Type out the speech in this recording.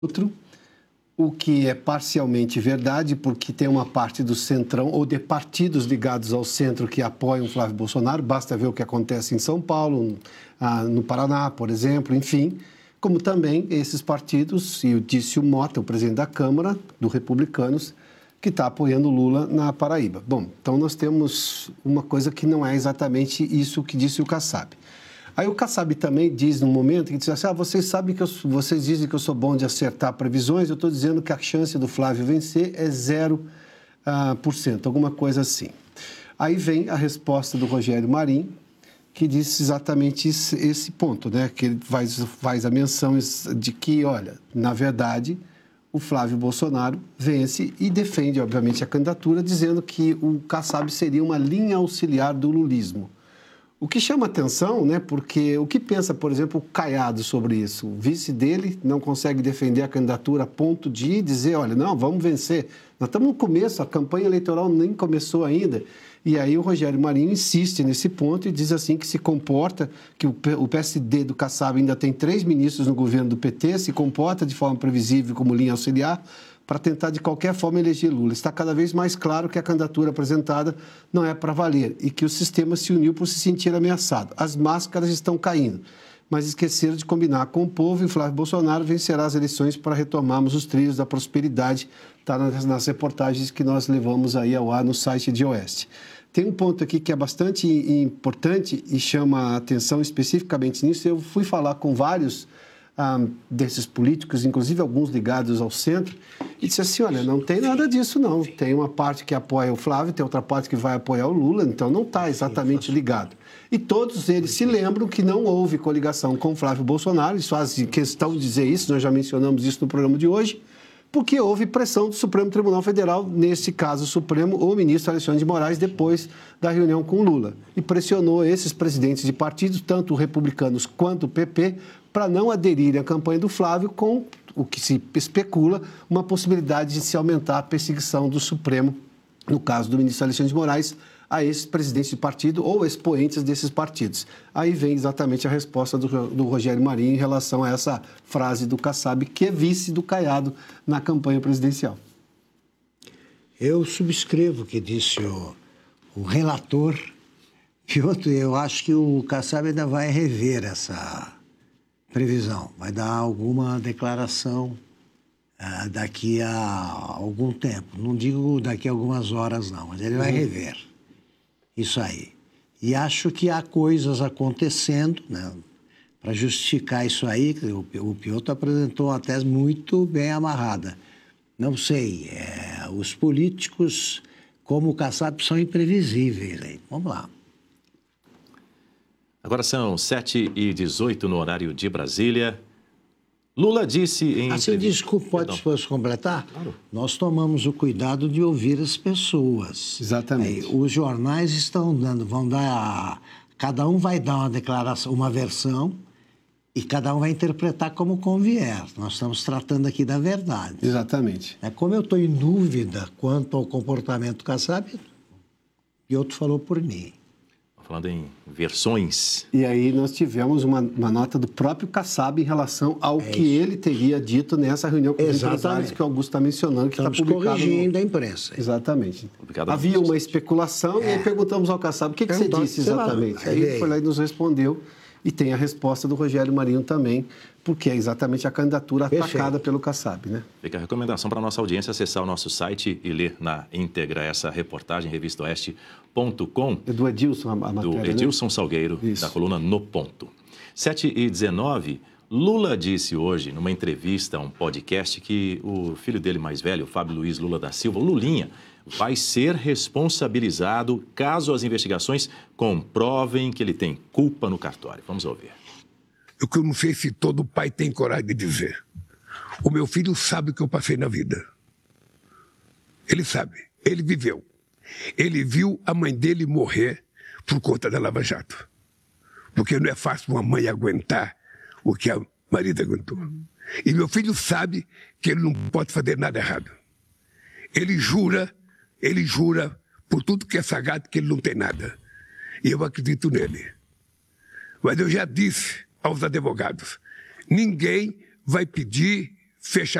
outro, o que é parcialmente verdade, porque tem uma parte do Centrão ou de partidos ligados ao centro que apoiam Flávio Bolsonaro, basta ver o que acontece em São Paulo, no Paraná, por exemplo, enfim, como também esses partidos, e disse o Mota, o presidente da Câmara, do Republicanos, que está apoiando Lula na Paraíba. Bom, então nós temos uma coisa que não é exatamente isso que disse o Kassab. Aí o Kassab também diz, num momento, que diz assim, vocês sabem que vocês dizem que eu sou bom de acertar previsões, eu estou dizendo que a chance do Flávio vencer é 0%, alguma coisa assim. Aí vem a resposta do Rogério Marinho, que disse exatamente esse ponto, né? Que ele faz a menção de que, olha, na verdade, o Flávio Bolsonaro vence e defende, obviamente, a candidatura, dizendo que o Kassab seria uma linha auxiliar do lulismo. O que chama atenção, né, porque o que pensa, por exemplo, o Caiado sobre isso? O vice dele não consegue defender a candidatura a ponto de dizer, olha, não, vamos vencer. Nós estamos no começo, a campanha eleitoral nem começou ainda. E aí o Rogério Marinho insiste nesse ponto e diz assim que se comporta, que o PSD do Kassab ainda tem 3 ministros no governo do PT, se comporta de forma previsível como linha auxiliar, para tentar, de qualquer forma, eleger Lula. Está cada vez mais claro que a candidatura apresentada não é para valer e que o sistema se uniu por se sentir ameaçado. As máscaras estão caindo, mas esqueceram de combinar com o povo e Flávio Bolsonaro vencerá as eleições para retomarmos os trilhos da prosperidade. Está nas reportagens que nós levamos aí ao ar no site de Oeste. Tem um ponto aqui que é bastante importante e chama a atenção especificamente nisso. Eu fui falar com vários desses políticos, inclusive alguns ligados ao centro, e disse assim, olha, não tem nada disso não, tem uma parte que apoia o Flávio, tem outra parte que vai apoiar o Lula, então não está exatamente ligado. E todos eles se lembram que não houve coligação com o Flávio Bolsonaro, eles fazem questão de dizer isso, nós já mencionamos isso no programa de hoje, porque houve pressão do Supremo Tribunal Federal, nesse caso o Supremo, o ministro Alexandre de Moraes, depois da reunião com o Lula, e pressionou esses presidentes de partidos, tanto republicanos quanto o PP, para não aderirem à campanha do Flávio com o que se especula, uma possibilidade de se aumentar a perseguição do Supremo, no caso do ministro Alexandre de Moraes, a esses presidentes de partido ou expoentes desses partidos. Aí vem exatamente a resposta do Rogério Marinho em relação a essa frase do Kassab, que é vice do Caiado na campanha presidencial. Eu subscrevo o que disse o relator, eu acho que o Kassab ainda vai rever essa previsão, vai dar alguma declaração daqui a algum tempo. Não digo daqui a algumas horas, não, mas ele vai rever isso aí. E acho que há coisas acontecendo, né, para justificar isso aí. O Piotr apresentou uma tese muito bem amarrada. Não sei, os políticos, como o Kassab, são imprevisíveis. Hein? Vamos lá. Agora são 7h18 no horário de Brasília. Lula disse em... Desculpa, pode completar? Claro. Nós tomamos o cuidado de ouvir as pessoas. Exatamente. Os jornais cada um vai dar uma declaração, uma versão, e cada um vai interpretar como convier. Nós estamos tratando aqui da verdade. Exatamente. Como eu estou em dúvida quanto ao comportamento do Kassab, Piotr falou por mim. Falando em versões. E aí nós tivemos uma nota do próprio Kassab em relação ao que ele teria dito nessa reunião com os empresários que o Augusto está mencionando, que está publicado. Estamos corrigindo a imprensa. Exatamente. Havia uma especulação e aí perguntamos ao Kassab o que você disse exatamente. Aí ele foi lá e nos respondeu. E tem a resposta do Rogério Marinho também, porque é exatamente a candidatura atacada pelo Kassab, né? Fica a recomendação para a nossa audiência acessar o nosso site e ler na íntegra essa reportagem, revistaoeste.com. É do Edilson, a matéria, do Edilson, né? Salgueiro, da coluna No Ponto. 7h19, Lula disse hoje, numa entrevista a um podcast, que o filho dele mais velho, o Fábio Luiz Lula da Silva, o Lulinha, vai ser responsabilizado caso as investigações comprovem que ele tem culpa no cartório. Vamos ouvir. O que eu não sei se todo pai tem coragem de dizer. O meu filho sabe o que eu passei na vida. Ele sabe, ele viveu. Ele viu a mãe dele morrer por conta da Lava Jato. Porque não é fácil uma mãe aguentar o que a marido aguentou. E meu filho sabe que ele não pode fazer nada errado. Ele jura por tudo que é sagrado que ele não tem nada. E eu acredito nele. Mas eu já disse aos advogados, ninguém vai pedir fechar